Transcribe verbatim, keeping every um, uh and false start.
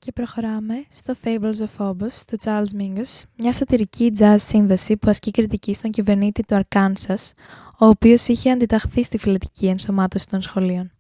Και προχωράμε στο Fables of Phobos του Charles Mingus, μια σατιρική jazz σύνδεση που ασκεί κριτική στον κυβερνήτη του Αρκάνσας, ο οποίος είχε αντιταχθεί στη φυλετική ενσωμάτωση των σχολείων.